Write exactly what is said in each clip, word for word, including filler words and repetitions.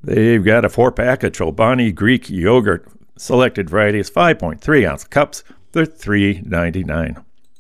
They've got a four-pack of Chobani Greek yogurt. Selected varieties, five point three ounce cups. They're three ninety-nine.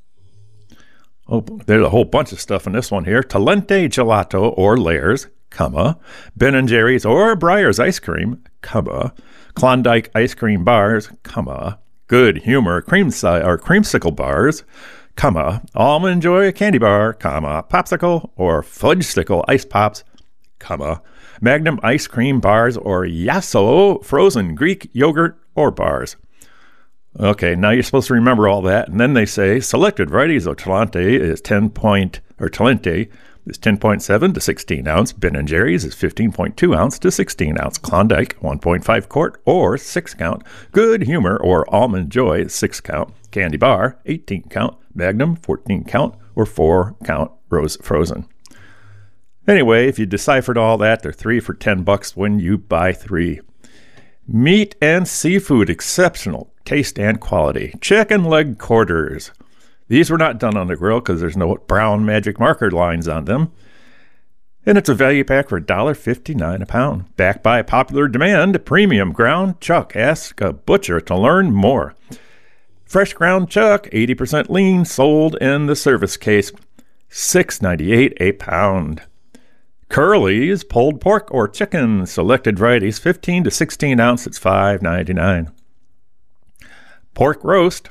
Oh, there's a whole bunch of stuff in this one here. Talente Gelato or Layers, comma. Ben and Jerry's or Breyers Ice Cream, comma. Klondike Ice Cream Bars, comma. Good Humor cream si- or Creamsicle Bars, comma. Almond Joy Candy Bar, comma. Popsicle or Fudgesicle Ice Pops, comma. Magnum Ice Cream Bars or Yasso Frozen Greek Yogurt or Bars. Okay, now you're supposed to remember all that. And then they say selected varieties of Talente is ten point, or Talente is ten point seven to sixteen ounce. Ben and Jerry's is fifteen point two ounce to sixteen ounce. Klondike, one point five quart or six count. Good Humor or Almond Joy, six count. Candy Bar, eighteen count. Magnum, fourteen count or four count rose frozen. Anyway, if you deciphered all that, they're three for ten bucks when you buy three. Meat and seafood, exceptional taste and quality. Chicken leg quarters. These were not done on the grill because there's no brown magic marker lines on them. And it's a value pack for one dollar fifty-nine a pound. Backed by popular demand, premium ground chuck. Ask a butcher to learn more. Fresh ground chuck, eighty percent lean, sold in the service case. six ninety-eight a pound. Curly's pulled pork or chicken, selected varieties, fifteen to sixteen ounce, it's five ninety-nine. Pork roast,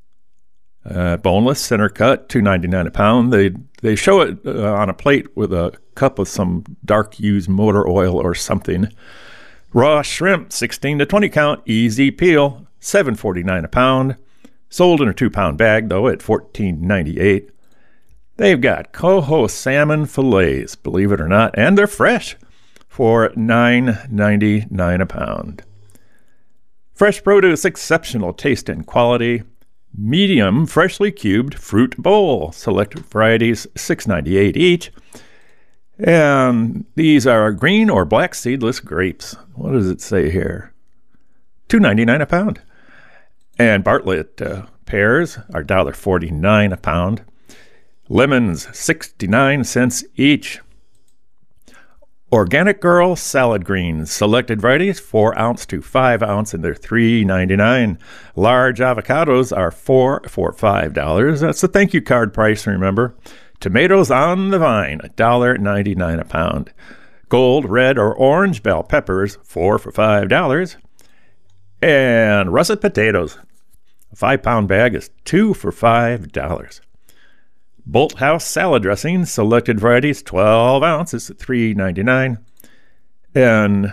uh, boneless, center cut, two ninety-nine a pound. They they show it uh, on a plate with a cup of some dark used motor oil or something. Raw shrimp, sixteen to twenty count, easy peel, seven forty-nine a pound. Sold in a two pound bag though at fourteen ninety-eight. They've got coho salmon fillets, believe it or not, and they're fresh for nine ninety-nine a pound. Fresh produce, exceptional taste and quality. Medium, freshly cubed fruit bowl. Selected varieties, six ninety-eight each. And these are green or black seedless grapes. What does it say here? two ninety-nine a pound. And Bartlett uh, pears are one dollar forty-nine a pound. Lemons, sixty-nine cents each. Organic Girl salad greens, selected varieties, four ounce to five ounce, and they're three ninety-nine. Large avocados are four for five dollars. That's the thank you card price, remember. Tomatoes on the vine, one dollar ninety-nine a pound. Gold, red, or orange bell peppers, four for five dollars. And russet potatoes, a five pound bag is two for five dollars. Bolt House salad dressing, selected varieties, twelve ounces at three ninety-nine. And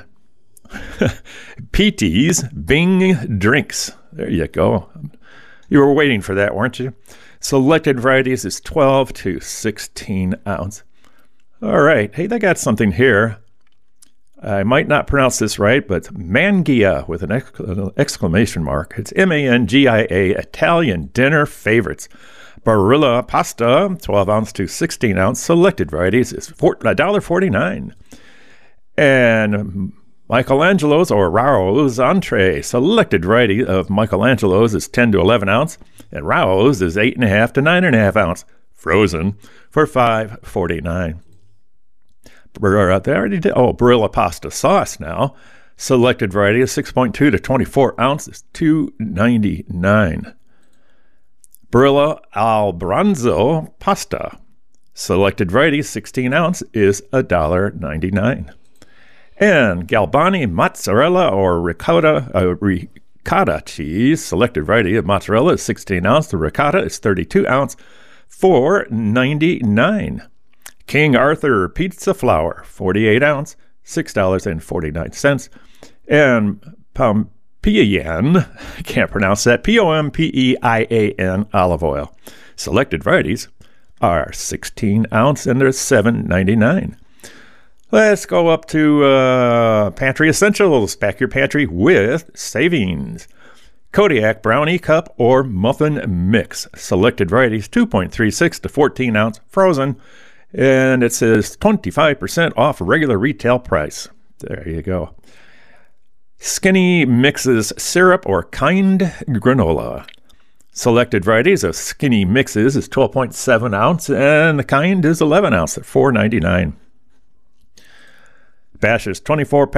P T's Bing drinks. There you go. You were waiting for that, weren't you? Selected varieties is twelve to sixteen ounce. All right. Hey, they got something here. I might not pronounce this right, but Mangia with an exclamation mark. It's M A N G I A, Italian dinner favorites. Barilla pasta, twelve ounce to sixteen ounce. Selected varieties is one dollar forty-nine. And Michelangelo's or Rao's entree. Selected variety of Michelangelo's is ten to eleven ounce. And Rao's is eight point five to nine point five ounce. Frozen for five forty-nine. They already did. Oh, Barilla pasta sauce now. Selected variety is six point two to twenty-four ounces, two ninety-nine. Barilla Albranzo pasta. Selected variety, sixteen ounce, is one dollar ninety-nine. And Galbani mozzarella or ricotta, uh, ricotta cheese. Selected variety of mozzarella is sixteen ounce. The ricotta is thirty-two ounce, four ninety-nine. King Arthur pizza flour, forty-eight ounce, six dollars and forty-nine cents. And Pompeian, I can't pronounce that, P O M P E I A N olive oil. Selected varieties are sixteen ounce and they're seven ninety-nine. Let's go up to uh, Pantry Essentials. Pack your pantry with savings. Kodiak brownie cup or muffin mix. Selected varieties two point three six to fourteen ounce frozen. And it says twenty-five percent off regular retail price. There you go. Skinny Mixes syrup or Kind granola. Selected varieties of Skinny Mixes is twelve point seven ounce and the Kind is eleven ounce at four ninety-nine. Bash's twenty-four pack